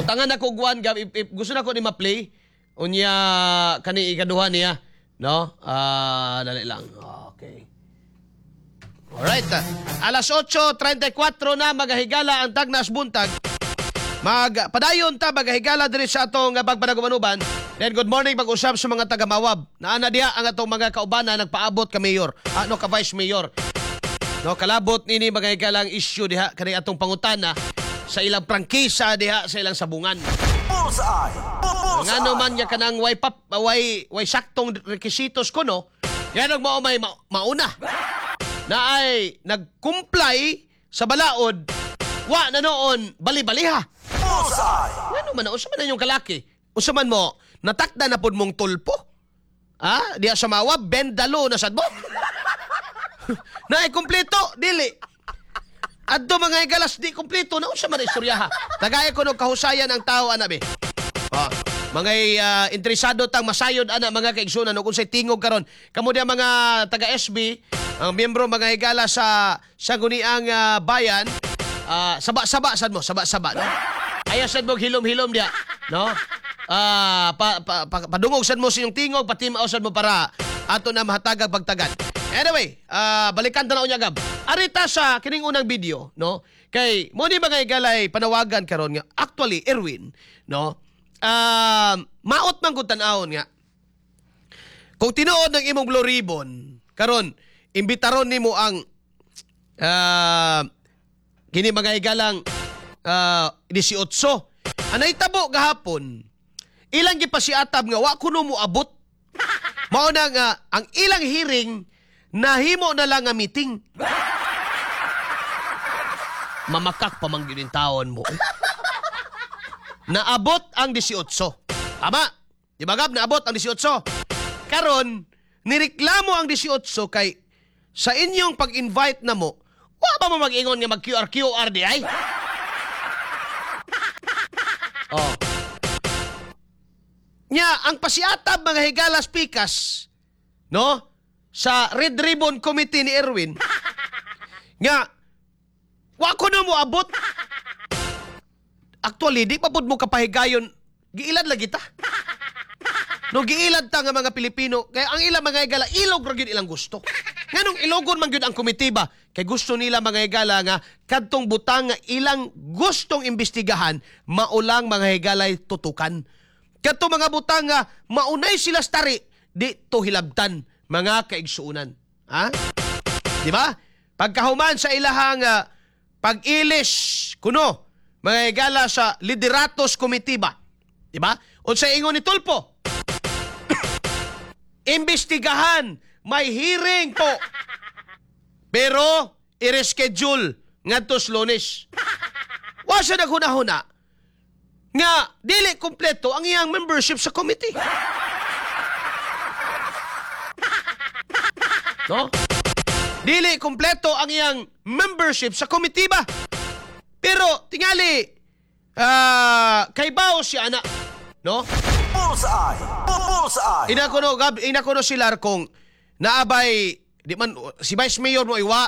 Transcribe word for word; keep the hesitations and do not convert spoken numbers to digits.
Butangan ako guwan gab if, if gusto na ko ni ma-play unya kani ikaduha niya, no? Ah, uh, dali lang. Okay. Alright. Alas otso treinta y cuatro na magahigala ang tagnas buntag. Mag padayon ta magahigala diri sa atong pagpanagumanuban. Then good morning pag-usab sa mga taga Mawab. Naana diha ang atong mga kaubana nagpaabot ka mayor, ano ka vice mayor. No, kalabot nini magahigala ang issue diha kani atong pangutana sa ilang prangkisa diha sa ilang sabungan. Nga naman niya kanang way pap, way, way saktong requisitos ko, no? Yan ang mao may ma mauna. Na ay nag-comply sa balaod, wa na noon bali-baliha. Nga naman na, usa man na yung kalaki. Usa man mo, natakda na pod mong tulpo. Ha? Diya sa Mawab, bendalo na sad mo. Na ay kumpleto, dili. Adto mga igalas di kumpleto na usa man istoryaha. Tagaya ko no kahusayan ang tao ana be. Oh, mga uh, interesado tang masayod ana mga kaigsunan no unsay tingog karon. Kamo dia mga taga S B, ang miyembro mga higala sa sa guniang uh, bayan, uh, saba-saba sad mo, saba-saba no. Aya sad mo hilom-hilom dia, no? Ah, uh, pa, pa, pa, padungog sad mo sa inyong tingog, patimao sad mo para ato na mahatagag pagtagad. Anyway, uh, balikan tanaw niya gab. Arita sa kining unang video, no? Kay mo ni mga igalay panawagan karon nga actually Erwin, no? Uh, maot man gud tan-awon nga. Kung tinuod ng imong Blue Ribbon, karon imbitaron nimo ang uh, kini mga igalang uh, eighteen. Anay tabo gahapon. Ilang gipasiatab nga wa kuno mo abot. Mao na nga ang ilang hearing nahimo na lang nga meeting. Mamakak pa man gyud taon mo. Naabot ang eighteen. Tama. Di ba gab naabot ang eighteen? Karon nireklamo ang eighteen kay sa inyong pag-invite na mo, wa ba mo mag-ingon nga mag-Q R Q R di ay? Oh. Nya ang pasiatab mga higalas pikas, no? Sa Red Ribbon Committee ni Erwin, nga, wa ko na mo abot. Actually, di pa po mo kapahigayon, giilad lagi ta. No, giilad ta nga mga Pilipino, kaya ang ilang mga higala, ilog ra gyud ilang gusto. Nga nung ilogon man gyud ang komitiba, kay gusto nila mga higala nga, kadtong butang nga ilang gustong imbestigahan, maulang mga higalay tutukan. Kadtong mga butang nga, maunay sila stari, di to hilabtan. Mga kaigsuunan. Ha? Di ba? Pagkahuman sa ilahang uh, pag-ilis kuno, mga higala sa lideratos komitiba. Di ba? O sa ingon ni Tulpo, imbestigahan, may hearing po. Pero, i-reschedule ngadtos Lunes. Wa siya naghuna-huna nga dili kompleto ang iyang membership sa committee. No? Dili kompleto ang iyang membership sa komitiba. Pero tingali uh, kay bao si ana, no? Bullseye. Bullseye. Ina ko no gab, ina ko no sila kung naabay di man si Vice Mayor mo iwa